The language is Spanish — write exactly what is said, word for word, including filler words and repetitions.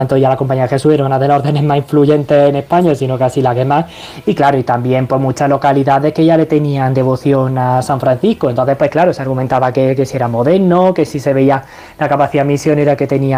tanto ya la Compañía de Jesús era una de las órdenes más influyentes en España, sino casi la que más, y claro, y también pues muchas localidades que ya le tenían devoción a San Francisco, entonces pues claro, se argumentaba que, que si era moderno, que si se veía la capacidad misionera que tenía